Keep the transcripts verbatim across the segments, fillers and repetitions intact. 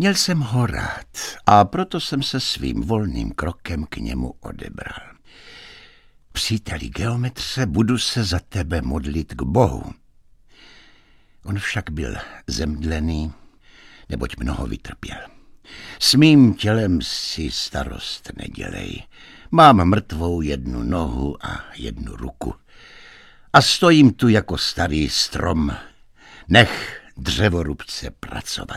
Měl jsem ho rád a proto jsem se svým volným krokem k němu odebral. Příteli geometře, budu se za tebe modlit k Bohu. On však byl zemdlený, neboť mnoho vytrpěl. S mým tělem si starost nedělej. Mám mrtvou jednu nohu a jednu ruku. A stojím tu jako starý strom. Nech dřevorubce pracovat.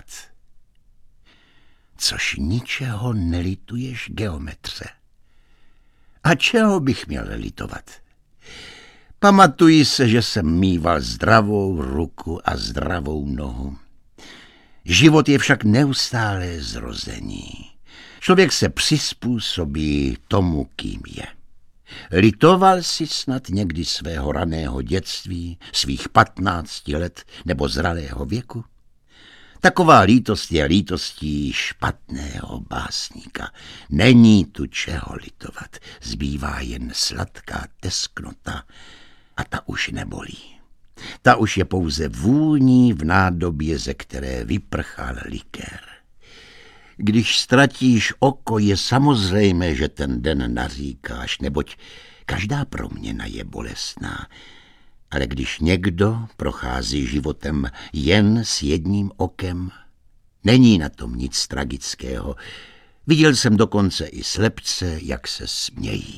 Což ničeho nelituješ, geometře. A čeho bych měl litovat? Pamatuji se, že jsem mýval zdravou ruku a zdravou nohu. Život je však neustálé zrození. Člověk se přizpůsobí tomu, kým je. Litoval jsi snad někdy svého raného dětství, svých patnácti let nebo zralého věku? Taková lítost je lítostí špatného básníka. Není tu čeho litovat, zbývá jen sladká tesknota a ta už nebolí. Ta už je pouze vůní v nádobě, ze které vyprchal likér. Když ztratíš oko, je samozřejmé, že ten den naříkáš, neboť každá proměna je bolestná. Ale když někdo prochází životem jen s jedním okem, není na tom nic tragického. Viděl jsem dokonce i slepce, jak se smějí.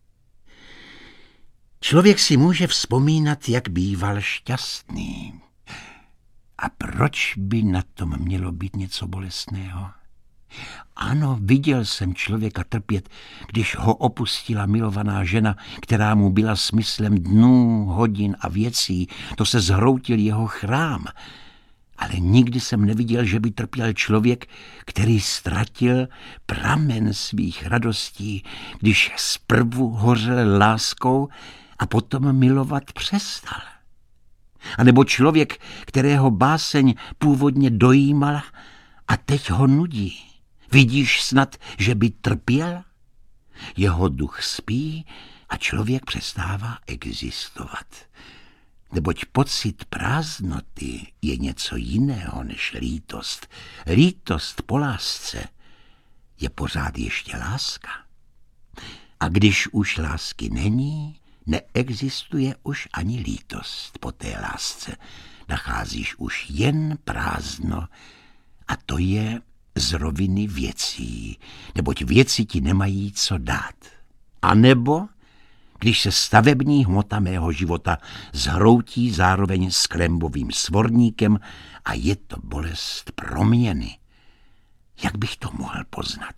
Člověk si může vzpomínat, jak býval šťastný. A proč by na tom mělo být něco bolestného? Ano, viděl jsem člověka trpět, když ho opustila milovaná žena, která mu byla smyslem dnů, hodin a věcí. To se zhroutil jeho chrám. Ale nikdy jsem neviděl, že by trpěl člověk, který ztratil pramen svých radostí, když zprvu hořel láskou a potom milovat přestal. A nebo člověk, kterého báseň původně dojímala a teď ho nudí. Vidíš snad, že by trpěl? Jeho duch spí a člověk přestává existovat. Neboť pocit prázdnoty je něco jiného než lítost. Lítost po lásce je pořád ještě láska. A když už lásky není, neexistuje už ani lítost po té lásce. Nacházíš už jen prázdno a to je z roviny věcí, neboť věci ti nemají co dát. A nebo, když se stavební hmota mého života zhroutí zároveň s klembovým svorníkem a je to bolest proměny. Jak bych to mohl poznat?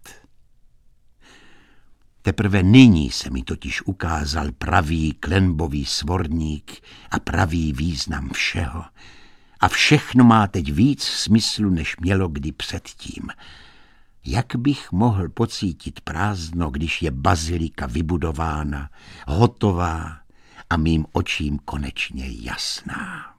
Teprve nyní se mi totiž ukázal pravý klenbový svorník a pravý význam všeho. A všechno má teď víc smyslu, než mělo kdy předtím. Jak bych mohl pocítit prázdno, když je bazilika vybudována, hotová a mým očím konečně jasná?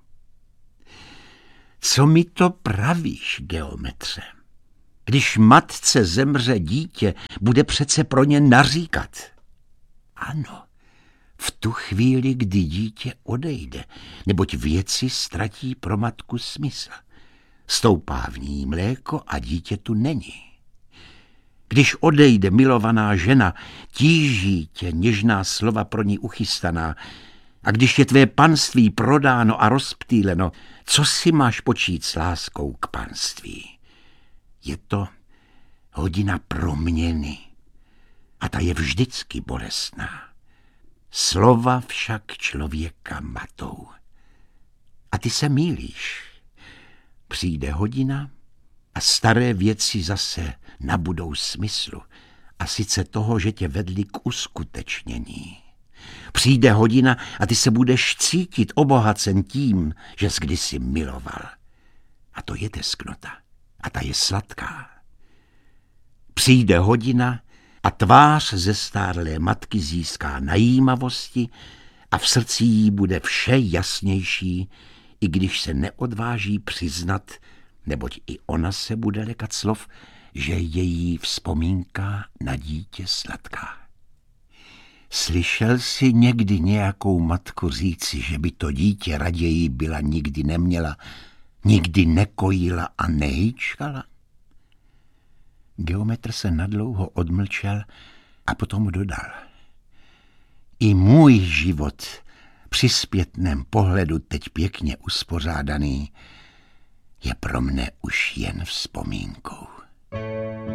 Co mi to pravíš, geometře? Když matce zemře dítě, bude přece pro ně naříkat. Ano, v tu chvíli, kdy dítě odejde, neboť věci ztratí pro matku smysl. Stoupá v ní mléko a dítě tu není. Když odejde milovaná žena, tíží tě něžná slova pro ní uchystaná. A když je tvé panství prodáno a rozptýleno, co si máš počít s láskou k panství? Je to hodina proměny a ta je vždycky bolestná. Slova však člověka matou. A ty se mýlíš. Přijde hodina a staré věci zase nabudou smyslu, a sice toho, že tě vedli k uskutečnění. Přijde hodina a ty se budeš cítit obohacen tím, že jsi kdysi miloval. A to je tesknota. A ta je sladká. Přijde hodina a tvář ze stárlé matky získá najímavosti a v srdci jí bude vše jasnější, i když se neodváží přiznat, neboť i ona se bude lekat slov, že je jí vzpomínka na dítě sladká. Slyšel jsi někdy nějakou matku říci, že by to dítě raději byla nikdy neměla, nikdy nekojila a nehýčkala? Geometr se nadlouho odmlčel a potom dodal. I můj život při zpětném pohledu teď pěkně uspořádaný je pro mne už jen vzpomínkou.